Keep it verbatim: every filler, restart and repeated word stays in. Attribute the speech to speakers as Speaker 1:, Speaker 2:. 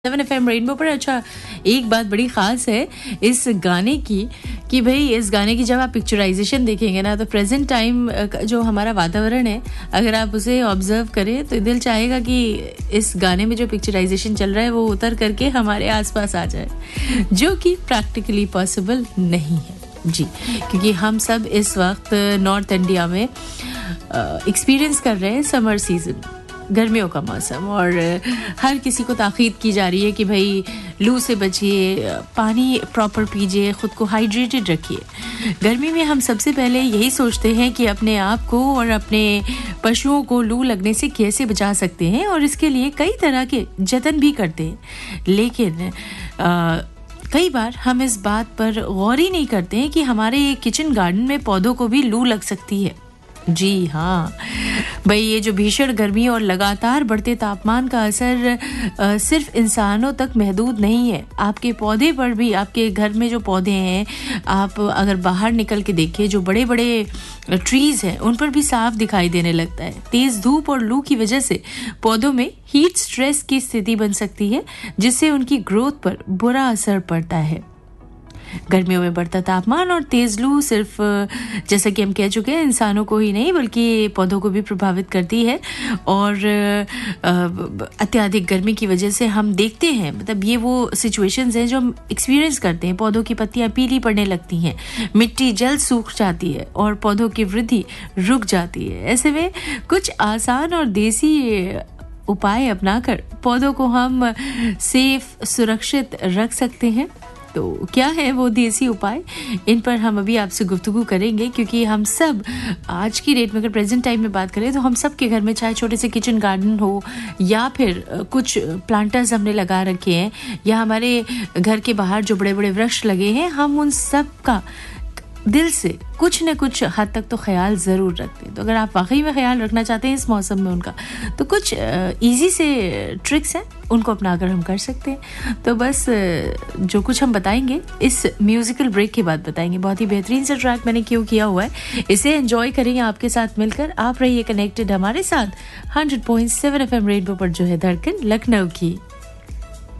Speaker 1: Seven F M rainbow पर। अच्छा, एक बात बड़ी ख़ास है इस गाने की कि भाई इस गाने की जब आप पिक्चराइजेशन देखेंगे ना तो प्रेजेंट टाइम जो हमारा वातावरण है अगर आप उसे ऑब्जर्व करें तो दिल चाहेगा कि इस गाने में जो पिक्चराइजेशन चल रहा है वो उतर करके हमारे आसपास आ जाए, जो कि प्रैक्टिकली पॉसिबल नहीं है जी, क्योंकि हम सब इस वक्त नॉर्थ इंडिया में एक्सपीरियंस कर रहे हैं समर सीजन, गर्मियों का मौसम, और हर किसी को ताकीद की जा रही है कि भाई लू से बचिए, पानी प्रॉपर पीजिए, ख़ुद को हाइड्रेटेड रखिए। गर्मी में हम सबसे पहले यही सोचते हैं कि अपने आप को और अपने पशुओं को लू लगने से कैसे बचा सकते हैं, और इसके लिए कई तरह के जतन भी करते हैं, लेकिन आ, कई बार हम इस बात पर गौर ही नहीं करते हैं कि हमारे किचन गार्डन में पौधों को भी लू लग सकती है। जी हाँ भाई, ये जो भीषण गर्मी और लगातार बढ़ते तापमान का असर आ, सिर्फ इंसानों तक महदूद नहीं है, आपके पौधे पर भी, आपके घर में जो पौधे हैं, आप अगर बाहर निकल के देखिए जो बड़े बड़े ट्रीज हैं उन पर भी साफ दिखाई देने लगता है। तेज धूप और लू की वजह से पौधों में हीट स्ट्रेस की स्थिति बन सकती है, जिससे उनकी ग्रोथ पर बुरा असर पड़ता है। गर्मियों में बढ़ता तापमान और तेज लू सिर्फ जैसा कि हम कह चुके हैं इंसानों को ही नहीं बल्कि पौधों को भी प्रभावित करती है, और अत्यधिक गर्मी की वजह से हम देखते हैं, मतलब ये वो सिचुएशंस हैं जो हम एक्सपीरियंस करते हैं। पौधों की पत्तियां पीली पड़ने लगती हैं, मिट्टी जल्द सूख जाती है और पौधों की वृद्धि रुक जाती है। ऐसे में कुछ आसान और देसी उपाय अपनाकर पौधों को हम सेफ, सुरक्षित रख सकते हैं। तो क्या है वो देसी उपाय, इन पर हम अभी आपसे गुफ्तगू करेंगे, क्योंकि हम सब आज की डेट में अगर प्रेजेंट टाइम में बात करें तो हम सब के घर में चाहे छोटे से किचन गार्डन हो या फिर कुछ प्लांटर्स हमने लगा रखे हैं या हमारे घर के बाहर जो बड़े बड़े वृक्ष लगे हैं, हम उन सब का दिल से कुछ न कुछ हद तक तो ख्याल ज़रूर रखते हैं। तो अगर आप वाकई में ख्याल रखना चाहते हैं इस मौसम में उनका, तो कुछ इजी से ट्रिक्स हैं, उनको अपनाकर हम कर सकते हैं। तो बस जो कुछ हम बताएंगे इस म्यूज़िकल ब्रेक के बाद बताएंगे। बहुत ही बेहतरीन सा ट्रैक मैंने क्यों किया हुआ है, इसे एंजॉय करेंगे आपके साथ मिलकर। आप रहिए कनेक्टेड हमारे साथ hundred point seven F M rainbow पर, जो है धड़कन लखनऊ की।